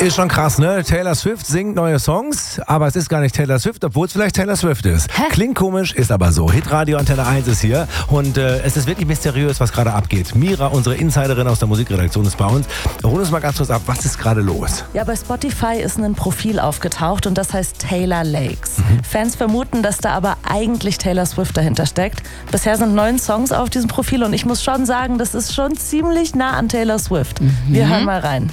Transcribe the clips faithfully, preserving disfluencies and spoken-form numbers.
Ist schon krass, ne? Taylor Swift singt neue Songs, aber es ist gar nicht Taylor Swift, obwohl es vielleicht Taylor Swift ist. Hä? Klingt komisch, ist aber so. Hitradio Antenne eins ist hier und äh, es ist wirklich mysteriös, was gerade abgeht. Mira, unsere Insiderin aus der Musikredaktion, ist bei uns. Hol uns mal ganz kurz ab, was ist gerade los? Ja, bei Spotify ist ein Profil aufgetaucht und das heißt Taylor Lakes. Mhm. Fans vermuten, dass da aber eigentlich Taylor Swift dahinter steckt. Bisher sind neun Songs auf diesem Profil und ich muss schon sagen, das ist schon ziemlich nah an Taylor Swift. Mhm. Wir hören mal rein.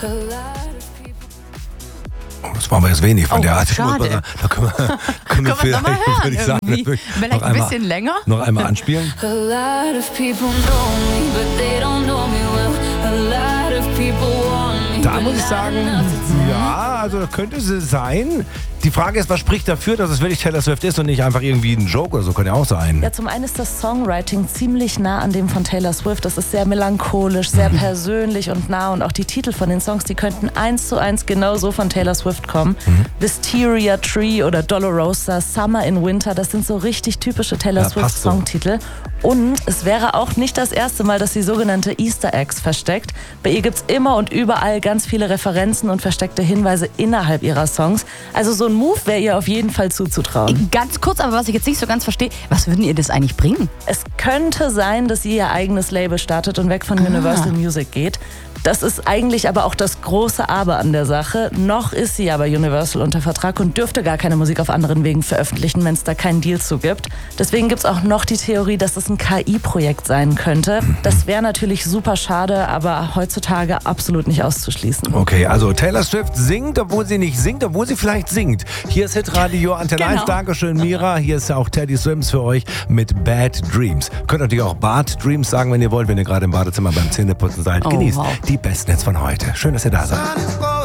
Das war aber jetzt wenig von oh, der Art. Schade. Da können wir, können können wir vielleicht, nochmal hören, würde ich sagen, irgendwie. Vielleicht noch ein einmal, bisschen länger. Noch einmal anspielen. A lot of people know me, but they don't know me well. A lot of people want me. Da muss ich sagen, ja, also könnte es sein. Die Frage ist, was spricht dafür, dass es wirklich Taylor Swift ist und nicht einfach irgendwie ein Joke oder so, könnte ja auch sein. Ja, zum einen ist das Songwriting ziemlich nah an dem von Taylor Swift. Das ist sehr melancholisch, sehr mhm. persönlich und nah. Und auch die Titel von den Songs, die könnten eins zu eins genauso von Taylor Swift kommen. Mhm. Wisteria Tree oder Dolorosa, Summer in Winter, das sind so richtig typische Taylor ja, Swift Songtitel. So. Und es wäre auch nicht das erste Mal, dass sie sogenannte Easter Eggs versteckt. Bei ihr gibt es immer und überall ganz viele Referenzen und versteckte Hinweise innerhalb ihrer Songs. Also so ein Move wäre ihr auf jeden Fall zuzutrauen. Ganz kurz, aber was ich jetzt nicht so ganz verstehe, was würden ihr das eigentlich bringen? Es könnte sein, dass sie ihr eigenes Label startet und weg von ah. Universal Music geht. Das ist eigentlich aber auch das große Aber an der Sache. Noch ist sie aber Universal unter Vertrag und dürfte gar keine Musik auf anderen Wegen veröffentlichen, wenn es da keinen Deal zu gibt. Deswegen gibt es auch noch die Theorie, dass es ein K I-Projekt sein könnte. Das wäre natürlich super schade, aber heutzutage absolut nicht auszuschließen. Okay, also Taylor Swift singt, obwohl sie nicht singt, obwohl sie vielleicht singt. Hier ist Hitradio Antenne eins. Genau. Dankeschön, Mira. Hier ist auch Teddy Swims für euch mit Bad Dreams. Könnt natürlich auch Bad Dreams sagen, wenn ihr wollt, wenn ihr gerade im Badezimmer beim Zähneputzen seid. Oh, Genießt wow. die besten Hits von heute. Schön, dass ihr da seid.